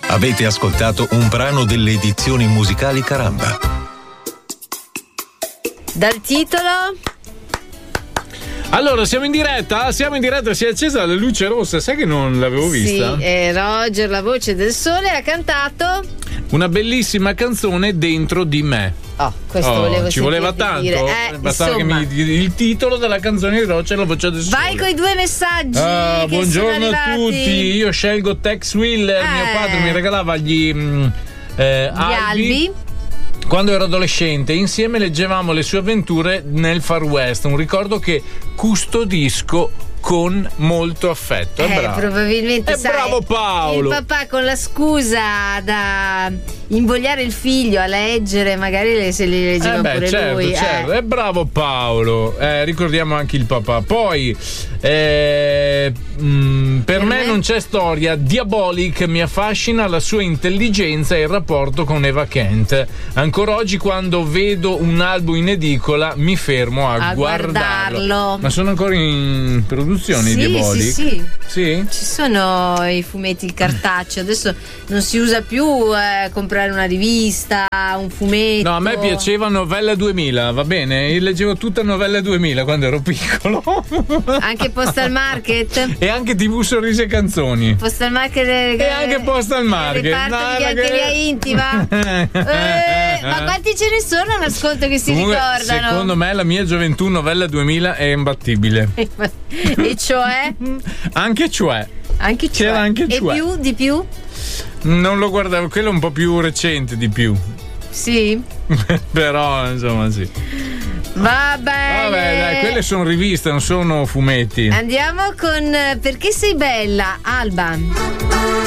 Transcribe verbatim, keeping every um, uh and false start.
Avete ascoltato un brano delle edizioni musicali Caramba. Dal titolo? Allora, siamo in diretta? Siamo in diretta, si è accesa la luce rossa, sai che non l'avevo vista? Sì, eh, Roger, la voce del sole, ha cantato una bellissima canzone, Dentro di me. Oh, questo Oh, volevo ci voleva tanto? dire. Eh, Bastava insomma. che mi il titolo della canzone di Roger e la voce del sole. Vai con i due messaggi. Ah, che buongiorno sono a arrivati. tutti, io scelgo Tex Wheeler, Eh. mio padre mi regalava gli, mh, eh, Gli albi. albi. Quando ero adolescente, insieme leggevamo le sue avventure nel Far West, un ricordo che custodisco con molto affetto. È Eh, bravo. probabilmente È sai, bravo Paolo. il papà con la scusa da invogliare il figlio a leggere, magari le, se li leggeva Eh beh, pure certo, lui. certo. Eh. È bravo Paolo. Eh, ricordiamo anche il papà. Poi, eh, mh, per, Per me, me? non c'è storia. Diabolic mi affascina la sua intelligenza e il rapporto con Eva Kent. Ancora oggi, quando vedo un album in edicola, mi fermo a, A guardarlo. Ma sono ancora in produzione i Sì, Diabolic? sì, sì. Sì? Ci sono i fumetti, il cartaceo. Adesso non si usa più eh, comprare una rivista, un fumetto. No, a me piaceva Novella duemila, va bene? Io leggevo tutta Novella duemila quando ero piccolo. Anche Postal Market. E anche tivù Sorrisi e Canzoni. Postal Market e, E anche Postal Market. Il reparto No, di biancheria che- intima. Eh, ma quanti ce ne sono all'ascolto che si Comunque, ricordano? secondo me la mia gioventù Novella duemila è imbattibile. E cioè? Anche cioè. Anche cioè. C'era anche E cioè. più? Di più? Non lo guardavo, quello è un po' più recente di più. Sì. Però, insomma, sì. Va bene. Vabbè, dai, quelle sono riviste, non sono fumetti. Andiamo con eh, Perché sei bella, Alba.